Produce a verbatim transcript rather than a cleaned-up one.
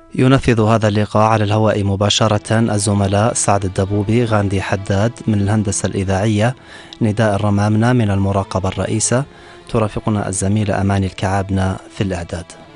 ينفذ هذا اللقاء على الهواء مباشرة الزملاء سعد الدبوبي، غاندي حداد من الهندسة الإذاعية، نداء الرمامنة من المراقبة الرئيسة، ترافقنا الزميلة أماني الكعابنة في الإعداد.